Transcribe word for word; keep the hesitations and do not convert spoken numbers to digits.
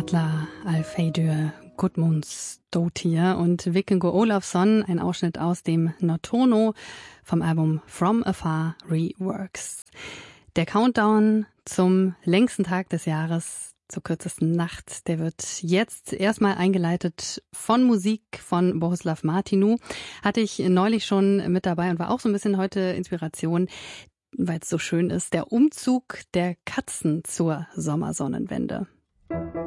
Atla Alfeidur Gudmundsdóttir und Vikingur Olafsson, ein Ausschnitt aus dem Nortono vom Album From Afar Reworks. Der Countdown zum längsten Tag des Jahres, zur kürzesten Nacht, der wird jetzt erstmal eingeleitet von Musik von Bohuslav Martinu. Hatte ich neulich schon mit dabei und war auch so ein bisschen heute Inspiration, weil es so schön ist. Der Umzug der Katzen zur Sommersonnenwende.